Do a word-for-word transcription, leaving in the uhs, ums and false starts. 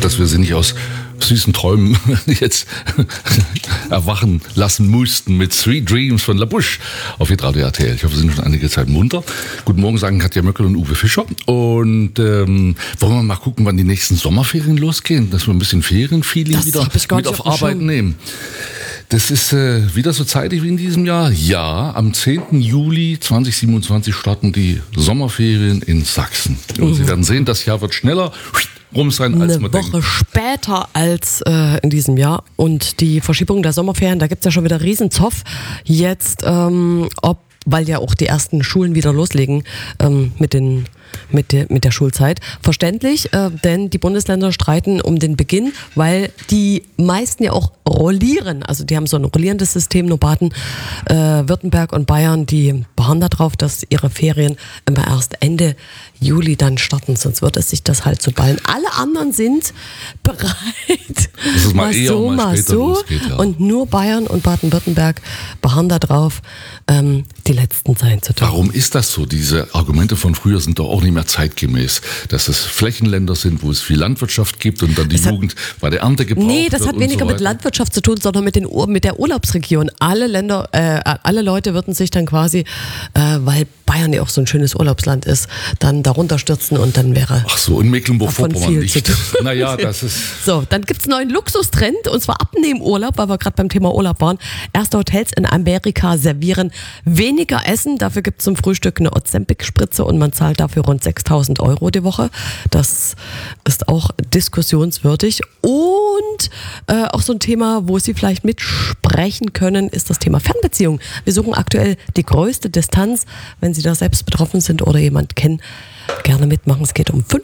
dass wir sie nicht aus süßen Träumen jetzt erwachen lassen mussten mit Sweet Dreams von La Bouche auf Hitradio R T L. Ich hoffe, Sie sind schon einige Zeit munter. Guten Morgen sagen Katja Möckel und Uwe Fischer. Und ähm, wollen wir mal gucken, wann die nächsten Sommerferien losgehen, dass wir ein bisschen Ferienfeeling wieder mit auf Arbeit nehmen. Das ist äh, wieder so zeitig wie in diesem Jahr. Ja, am zehnten Juli zweitausendsiebenundzwanzig starten die Sommerferien in Sachsen. Und mhm. Sie werden sehen, das Jahr wird schneller rum sein, als Eine man Woche denkt. später als äh, in diesem Jahr. Und die Verschiebung der Sommerferien, da gibt's ja schon wieder Riesenzoff. Jetzt, ähm, ob, weil ja auch die ersten Schulen wieder loslegen ähm, mit den Mit der, mit der Schulzeit. Verständlich, äh, denn die Bundesländer streiten um den Beginn, weil die meisten ja auch rollieren. Also die haben so ein rollierendes System, nur Baden, äh, Württemberg und Bayern, die beharren darauf, dass ihre Ferien immer erst Ende Juli dann starten, sonst wird es sich das halt so ballen. Alle anderen sind bereit, dass es mal, mal eher so, mal, mal später so. losgeht, ja. Und nur Bayern und Baden-Württemberg beharren darauf, ähm, die letzten sein zu dürfen. Warum ist das so? Diese Argumente von früher sind doch auch nicht mehr zeitgemäß. Dass es Flächenländer sind, wo es viel Landwirtschaft gibt und dann die hat, Jugend bei der Ernte gebraucht wird. Nee, das hat weniger so mit Landwirtschaft zu tun, sondern mit, den, mit der Urlaubsregion. Alle Länder, äh, alle Leute würden sich dann quasi, äh, weil Bayern ja auch so ein schönes Urlaubsland ist, dann darunter stürzen und dann wäre Ach so, in Mecklenburg-Vorpommern nicht. Naja, ja. das ist... So, dann gibt's einen neuen Luxustrend und zwar Abnehmurlaub, weil wir gerade beim Thema Urlaub waren. Erste Hotels in Amerika servieren weniger Essen, dafür gibt's zum Frühstück eine Ozempic-Spritze und man zahlt dafür rund sechstausend Euro die Woche. Das ist auch diskussionswürdig. Und äh, auch so ein Thema, wo Sie vielleicht mitsprechen können, ist das Thema Fernbeziehung. Wir suchen aktuell die größte Distanz. Wenn Sie da selbst betroffen sind oder jemand kennen, gerne mitmachen. Es geht um